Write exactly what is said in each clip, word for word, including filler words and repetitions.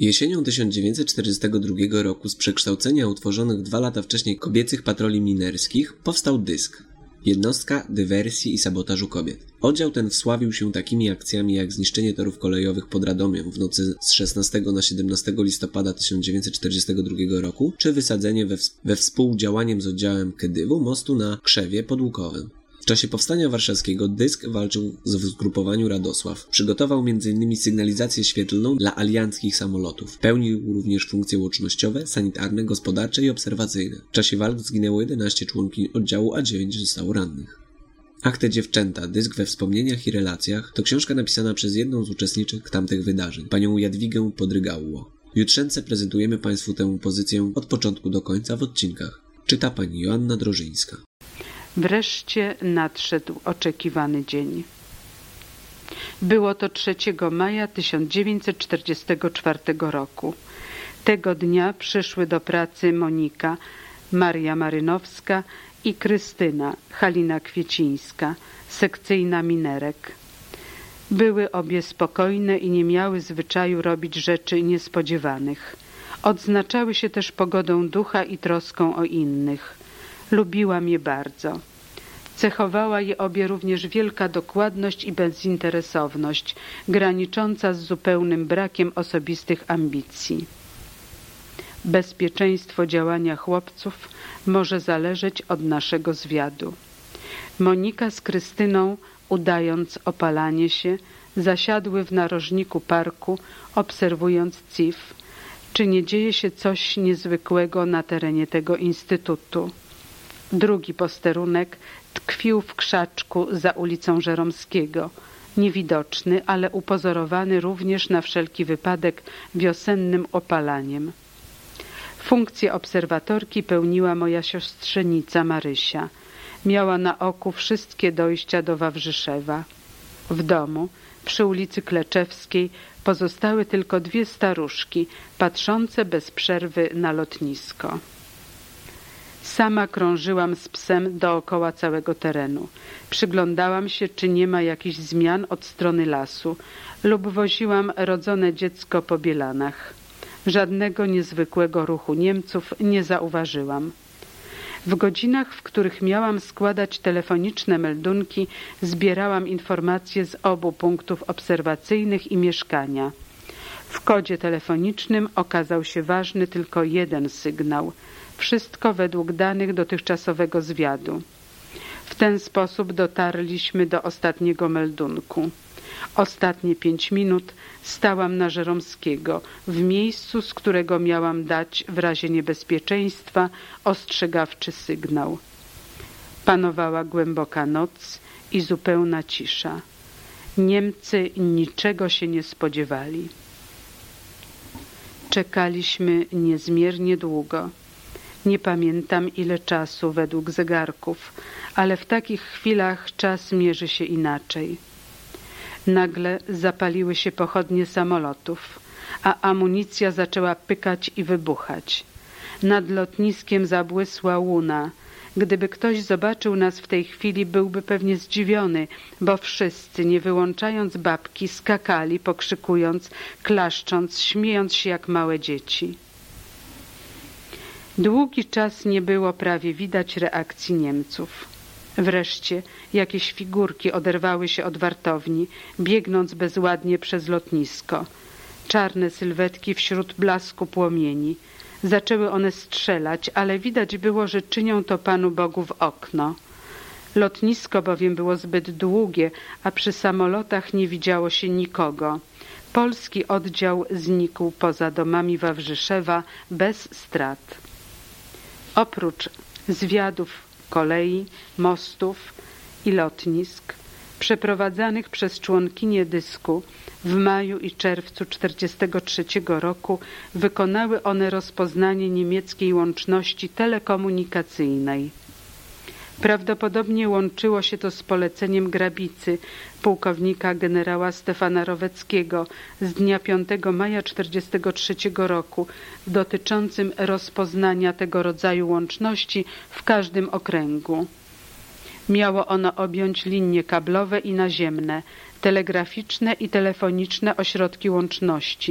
Jesienią tysiąc dziewięćset czterdziestego drugiego roku z przekształcenia utworzonych dwa lata wcześniej kobiecych patroli minerskich powstał dysk. Jednostka dywersji i sabotażu kobiet. Oddział ten wsławił się takimi akcjami jak zniszczenie torów kolejowych pod Radomiem w nocy z szesnastego na siedemnastego listopada tysiąc dziewięćset czterdziestego drugiego roku, czy wysadzenie we, w- we współdziałaniem z oddziałem Kedywu mostu na Krzewie pod Łukowem. W czasie powstania warszawskiego dysk walczył w zgrupowaniu Radosław. Przygotował między innymi sygnalizację świetlną dla alianckich samolotów. Pełnił również funkcje łącznościowe, sanitarne, gospodarcze i obserwacyjne. W czasie walk zginęło jedenaście członkiń oddziału, a dziewięć zostało rannych. Ach, te dziewczęta, dysk we wspomnieniach i relacjach to książka napisana przez jedną z uczestniczek tamtych wydarzeń, panią Jadwigę Podrygałło. W jutrzence prezentujemy Państwu tę pozycję od początku do końca w odcinkach. Czyta pani Joanna Drożyńska. Wreszcie nadszedł oczekiwany dzień. Było to trzeciego maja tysiąc dziewięćset czterdziestego czwartego roku. Tego dnia przyszły do pracy Monika, Maria Marynowska i Krystyna, Halina Kwiecińska, sekcyjna minerek. Były obie spokojne i nie miały zwyczaju robić rzeczy niespodziewanych. Odznaczały się też pogodą ducha i troską o innych. Lubiłam je bardzo. Cechowała je obie również wielka dokładność i bezinteresowność, granicząca z zupełnym brakiem osobistych ambicji. Bezpieczeństwo działania chłopców może zależeć od naszego zwiadu. Monika z Krystyną, udając opalanie się, zasiadły w narożniku parku, obserwując C I F, czy nie dzieje się coś niezwykłego na terenie tego instytutu. Drugi posterunek tkwił w krzaczku za ulicą Żeromskiego, niewidoczny, ale upozorowany również na wszelki wypadek wiosennym opalaniem. Funkcję obserwatorki pełniła moja siostrzenica Marysia. Miała na oku wszystkie dojścia do Wawrzyszewa. W domu, przy ulicy Kleczewskiej, pozostały tylko dwie staruszki, patrzące bez przerwy na lotnisko. Sama krążyłam z psem dookoła całego terenu. Przyglądałam się, czy nie ma jakichś zmian od strony lasu, lub woziłam rodzone dziecko po bielanach. Żadnego niezwykłego ruchu Niemców nie zauważyłam. W godzinach, w których miałam składać telefoniczne meldunki, zbierałam informacje z obu punktów obserwacyjnych i mieszkania. W kodzie telefonicznym okazał się ważny tylko jeden sygnał. Wszystko według danych dotychczasowego zwiadu. W ten sposób dotarliśmy do ostatniego meldunku. Ostatnie pięć minut stałam na Żeromskiego, w miejscu, z którego miałam dać w razie niebezpieczeństwa ostrzegawczy sygnał. Panowała głęboka noc i zupełna cisza. Niemcy niczego się nie spodziewali. Czekaliśmy niezmiernie długo. Nie pamiętam ile czasu według zegarków, ale w takich chwilach czas mierzy się inaczej. Nagle zapaliły się pochodnie samolotów, a amunicja zaczęła pykać i wybuchać. Nad lotniskiem zabłysła łuna. Gdyby ktoś zobaczył nas w tej chwili, byłby pewnie zdziwiony, bo wszyscy, nie wyłączając babki, skakali, pokrzykując, klaszcząc, śmiejąc się jak małe dzieci. Długi czas nie było prawie widać reakcji Niemców. Wreszcie jakieś figurki oderwały się od wartowni, biegnąc bezładnie przez lotnisko. Czarne sylwetki wśród blasku płomieni. Zaczęły one strzelać, ale widać było, że czynią to Panu Bogu w okno. Lotnisko bowiem było zbyt długie, a przy samolotach nie widziało się nikogo. Polski oddział znikł poza domami Wawrzyszewa bez strat. Oprócz zwiadów kolei, mostów i lotnisk przeprowadzanych przez członkinie dysku w maju i czerwcu tysiąc dziewięćset czterdziestego trzeciego roku wykonały one rozpoznanie niemieckiej łączności telekomunikacyjnej. Prawdopodobnie łączyło się to z poleceniem Grabicy, pułkownika generała Stefana Roweckiego z dnia piątego maja tysiąc dziewięćset czterdziestego trzeciego roku dotyczącym rozpoznania tego rodzaju łączności w każdym okręgu. Miało ono objąć linie kablowe i naziemne, telegraficzne i telefoniczne ośrodki łączności,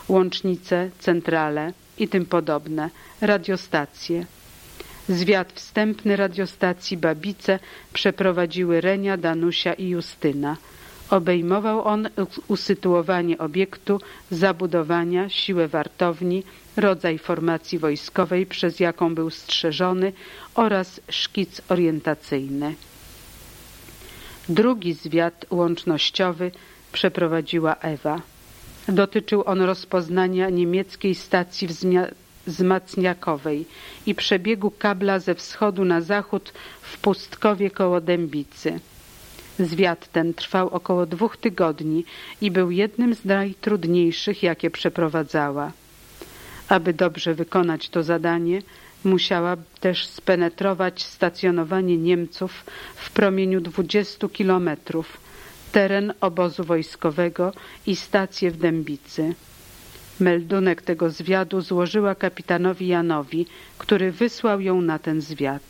łącznice, centrale i tym podobne, radiostacje. Zwiat wstępny radiostacji Babice przeprowadziły Renia, Danusia i Justyna. Obejmował on usytuowanie obiektu, zabudowania, siłę wartowni, rodzaj formacji wojskowej, przez jaką był strzeżony oraz szkic orientacyjny. Drugi zwiat łącznościowy przeprowadziła Ewa. Dotyczył on rozpoznania niemieckiej stacji wzmacniakowej i przebiegu kabla ze wschodu na zachód w Pustkowie koło Dębicy. Zwiat ten trwał około dwóch tygodni i był jednym z najtrudniejszych, jakie przeprowadzała. Aby dobrze wykonać to zadanie, musiała też spenetrować stacjonowanie Niemców w promieniu dwudziestu kilometrów, teren obozu wojskowego i stację w Dębicy. Meldunek tego zwiadu złożyła kapitanowi Janowi, który wysłał ją na ten zwiat.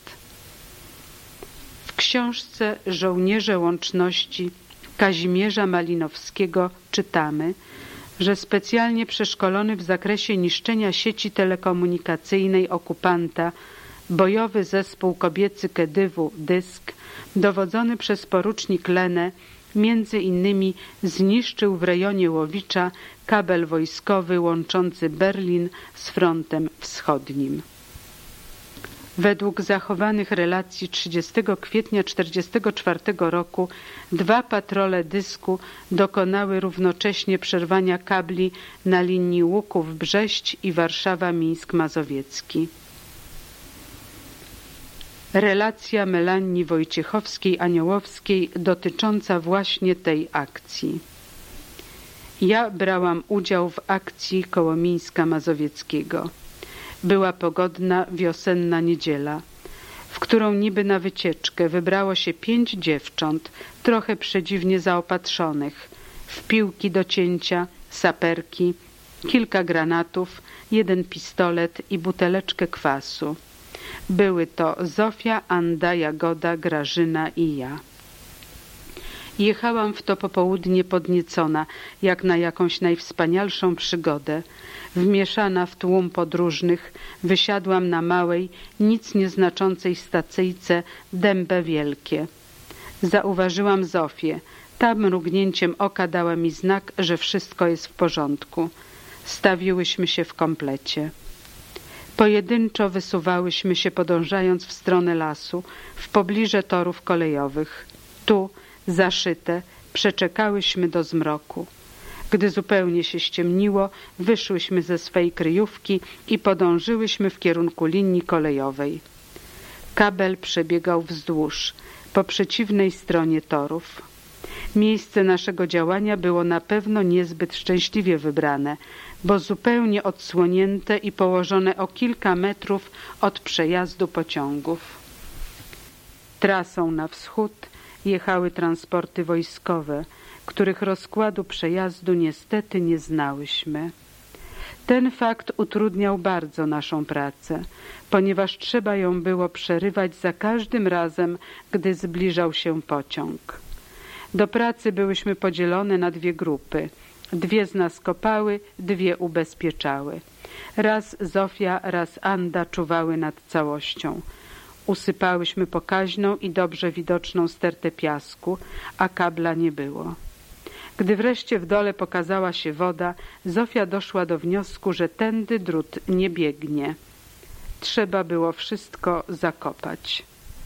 W książce Żołnierze Łączności Kazimierza Malinowskiego czytamy, że specjalnie przeszkolony w zakresie niszczenia sieci telekomunikacyjnej okupanta bojowy zespół kobiecy Kedywu Dysk, dowodzony przez porucznik Lenę, między innymi zniszczył w rejonie Łowicza kabel wojskowy łączący Berlin z frontem wschodnim. Według zachowanych relacji trzydziestego kwietnia tysiąc dziewięćset czterdziestego czwartego roku dwa patrole Dysku dokonały równocześnie przerwania kabli na linii Łuków-Brześć i Warszawa-Mińsk-Mazowiecki. Relacja Melanii Wojciechowskiej-Aniołowskiej dotycząca właśnie tej akcji. Ja brałam udział w akcji koło Mińska Mazowieckiego. Była pogodna, wiosenna niedziela, w którą niby na wycieczkę wybrało się pięć dziewcząt, trochę przedziwnie zaopatrzonych, w piłki do cięcia, saperki, kilka granatów, jeden pistolet i buteleczkę kwasu. Były to Zofia, Anda, Jagoda, Grażyna i ja. Jechałam w to popołudnie podniecona, jak na jakąś najwspanialszą przygodę. Wmieszana w tłum podróżnych, wysiadłam na małej, nic nieznaczącej stacyjce Dębe Wielkie. Zauważyłam Zofię. Ta mrugnięciem oka dała mi znak, że wszystko jest w porządku. Stawiłyśmy się w komplecie. Pojedynczo wysuwałyśmy się, podążając w stronę lasu, w pobliże torów kolejowych. Tu, zaszyte, przeczekałyśmy do zmroku. Gdy zupełnie się ściemniło, wyszłyśmy ze swej kryjówki i podążyłyśmy w kierunku linii kolejowej. Kabel przebiegał wzdłuż, po przeciwnej stronie torów. Miejsce naszego działania było na pewno niezbyt szczęśliwie wybrane, bo zupełnie odsłonięte i położone o kilka metrów od przejazdu pociągów. Trasą na wschód jechały transporty wojskowe, których rozkładu przejazdu niestety nie znałyśmy. Ten fakt utrudniał bardzo naszą pracę, ponieważ trzeba ją było przerywać za każdym razem, gdy zbliżał się pociąg. Do pracy byłyśmy podzielone na dwie grupy. Dwie z nas kopały, dwie ubezpieczały. Raz Zofia, raz Anda czuwały nad całością. Usypałyśmy pokaźną i dobrze widoczną stertę piasku, a kabla nie było. Gdy wreszcie w dole pokazała się woda, Zofia doszła do wniosku, że tędy drut nie biegnie. Trzeba było wszystko zakopać.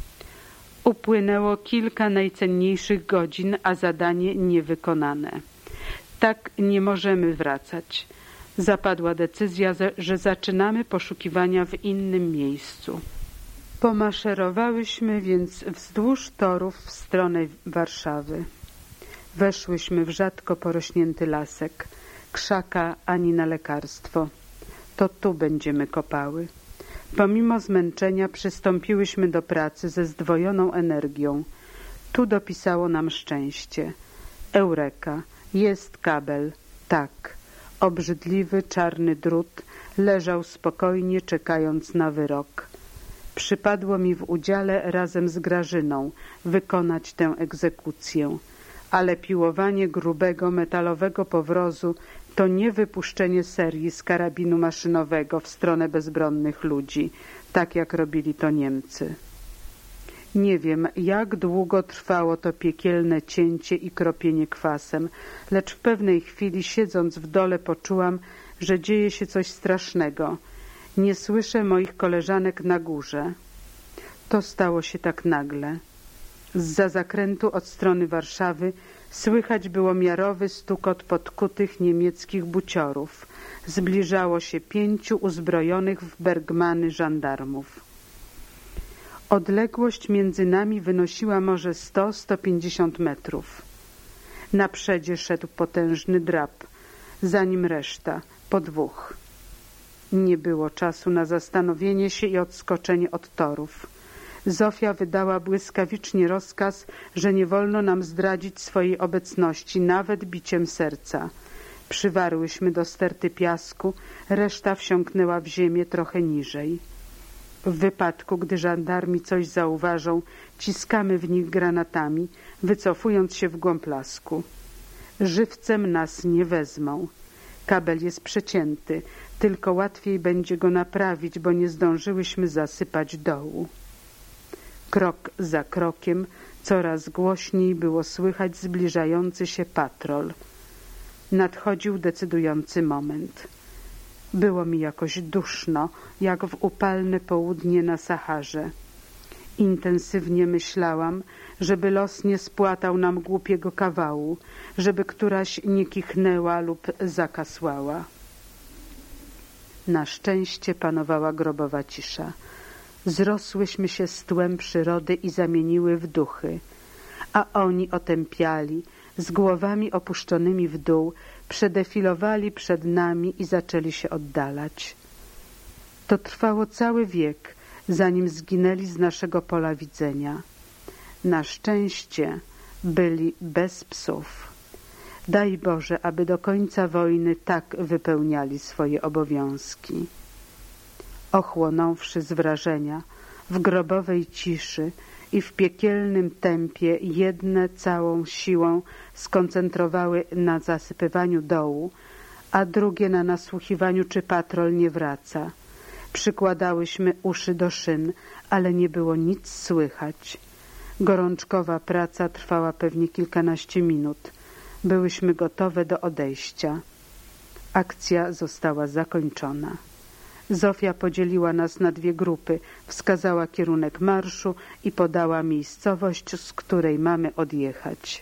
Upłynęło kilka najcenniejszych godzin, a zadanie niewykonane. Tak nie możemy wracać. Zapadła decyzja, że zaczynamy poszukiwania w innym miejscu. Pomaszerowałyśmy więc wzdłuż torów w stronę Warszawy. Weszłyśmy w rzadko porośnięty lasek. Krzaka ani na lekarstwo. To tu będziemy kopały. Pomimo zmęczenia przystąpiłyśmy do pracy ze zdwojoną energią. Tu dopisało nam szczęście. Eureka! Jest kabel. Tak. Obrzydliwy, czarny drut leżał spokojnie, czekając na wyrok. Przypadło mi w udziale razem z Grażyną wykonać tę egzekucję, ale piłowanie grubego, metalowego powrozu To nie wypuszczenie serii z karabinu maszynowego w stronę bezbronnych ludzi, tak jak robili to Niemcy. Nie wiem, jak długo trwało to piekielne cięcie i kropienie kwasem, lecz w pewnej chwili, siedząc w dole, poczułam, że dzieje się coś strasznego. Nie słyszę moich koleżanek na górze. To stało się tak nagle. Zza zakrętu od strony Warszawy słychać było miarowy stukot podkutych niemieckich buciorów. Zbliżało się pięciu uzbrojonych w bergmany żandarmów. Odległość między nami wynosiła może sto do stu pięćdziesięciu metrów. Na przedzie szedł potężny drab, za nim reszta, po dwóch. Nie było czasu na zastanowienie się i odskoczenie od torów. Zofia wydała błyskawicznie rozkaz, że nie wolno nam zdradzić swojej obecności, nawet biciem serca. Przywarłyśmy do sterty piasku, reszta wsiąknęła w ziemię trochę niżej. W wypadku, gdy żandarmi coś zauważą, ciskamy w nich granatami, wycofując się w głąb lasku. Żywcem nas nie wezmą. Kabel jest przecięty, tylko łatwiej będzie go naprawić, bo nie zdążyłyśmy zasypać dołu. Krok za krokiem coraz głośniej było słychać zbliżający się patrol. Nadchodził decydujący moment. Było mi jakoś duszno, jak w upalne południe na Saharze. Intensywnie myślałam, żeby los nie spłatał nam głupiego kawału, żeby któraś nie kichnęła lub zakasłała. Na szczęście panowała grobowa cisza. Zrosłyśmy się z tłem przyrody i zamieniły w duchy, a oni otępiali, z głowami opuszczonymi w dół, przedefilowali przed nami i zaczęli się oddalać. To trwało cały wiek, zanim zginęli z naszego pola widzenia. Na szczęście byli bez psów. Daj Boże, aby do końca wojny tak wypełniali swoje obowiązki. Ochłonąwszy z wrażenia, w grobowej ciszy i w piekielnym tempie jedne całą siłą skoncentrowały na zasypywaniu dołu, a drugie na nasłuchiwaniu, czy patrol nie wraca. Przykładałyśmy uszy do szyn, ale nie było nic słychać. Gorączkowa praca trwała pewnie kilkanaście minut. Byłyśmy gotowe do odejścia. Akcja została zakończona. Zofia podzieliła nas na dwie grupy, wskazała kierunek marszu i podała miejscowość, z której mamy odjechać.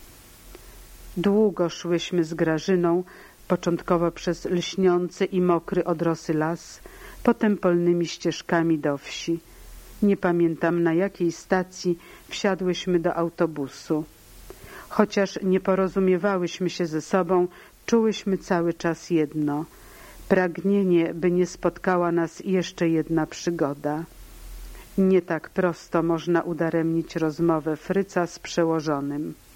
Długo szłyśmy z Grażyną, początkowo przez lśniący i mokry od rosy las, potem polnymi ścieżkami do wsi. Nie pamiętam, na jakiej stacji wsiadłyśmy do autobusu. Chociaż nie porozumiewałyśmy się ze sobą, czułyśmy cały czas jedno – pragnienie, by nie spotkała nas jeszcze jedna przygoda. Nie tak prosto można udaremnić rozmowę Fryca z przełożonym.